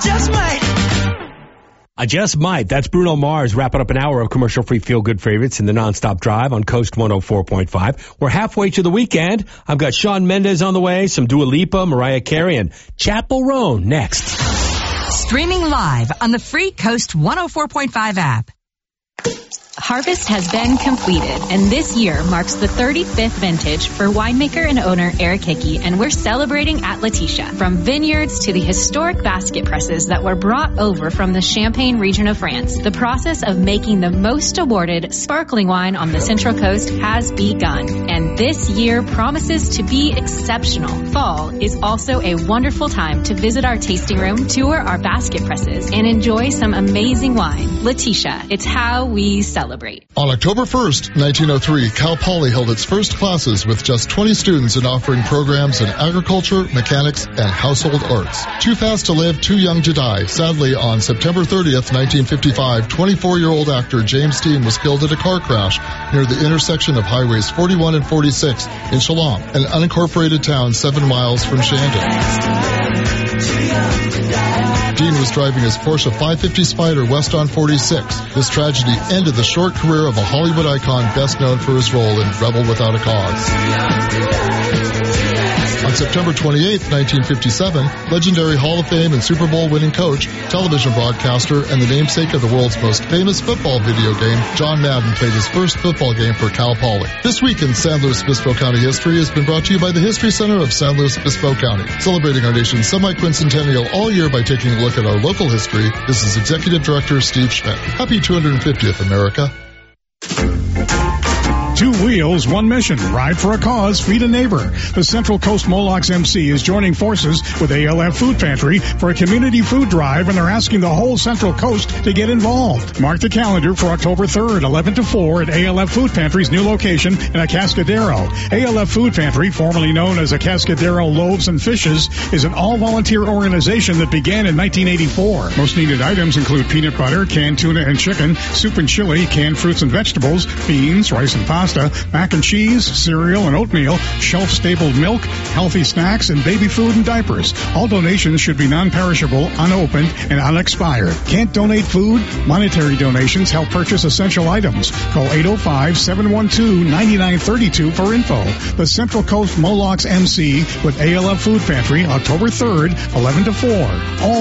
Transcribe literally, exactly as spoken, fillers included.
just might. I just might. That's Bruno Mars wrapping up an hour of commercial-free feel-good favorites in the nonstop drive on Coast one oh four point five. We're halfway to the weekend. I've got Shawn Mendes on the way, some Dua Lipa, Mariah Carey, and Chappell Roan next. Streaming live on the free Coast one oh four point five app. Harvest has been completed, and this year marks the thirty-fifth vintage for winemaker and owner Eric Hickey, and we're celebrating at Letitia. From vineyards to the historic basket presses that were brought over from the Champagne region of France, the process of making the most awarded sparkling wine on the Central Coast has begun, and this year promises to be exceptional. Fall is also a wonderful time to visit our tasting room, tour our basket presses, and enjoy some amazing wine. Letitia, it's how we celebrate. Celebrate. On October first, nineteen oh three, Cal Poly held its first classes with just twenty students and offering programs in agriculture, mechanics, and household arts. Too fast to live, too young to die. Sadly, on September thirtieth, nineteen fifty-five, twenty-four-year-old actor James Dean was killed in a car crash near the intersection of highways forty-one and forty-six in Shalom, an unincorporated town seven miles from Shandon. Dean was driving his Porsche five fifty Spider west on forty-six. This tragedy ended the short career of a Hollywood icon best known for his role in Rebel Without a Cause. On September twenty-eighth, nineteen fifty-seven, legendary Hall of Fame and Super Bowl winning coach, television broadcaster, and the namesake of the world's most famous football video game, John Madden played his first football game for Cal Poly. This week in San Luis Obispo County history has been brought to you by the History Center of San Luis Obispo County, celebrating our nation's semi-quincentennial all year by taking a look at our local history. This is Executive Director Steve Schmidt. Happy two hundred fiftieth, America. Two wheels, one mission. Ride for a cause, feed a neighbor. The Central Coast Molox M C is joining forces with A L F Food Pantry for a community food drive, and they're asking the whole Central Coast to get involved. Mark the calendar for October third, eleven to four at A L F Food Pantry's new location in Acascadero. A L F Food Pantry, formerly known as Acascadero Loaves and Fishes, is an all-volunteer organization that began in nineteen eighty-four. Most needed items include peanut butter, canned tuna and chicken, soup and chili, canned fruits and vegetables, beans, rice and pasta, mac and cheese, cereal and oatmeal, shelf-stapled milk, healthy snacks, and baby food and diapers. All donations should be non-perishable, unopened, and unexpired. Can't donate food? Monetary donations help purchase essential items. Call eight oh five, seven one two, nine nine three two for info. The Central Coast Molox M C with A L F Food Pantry, October third, eleven to four. All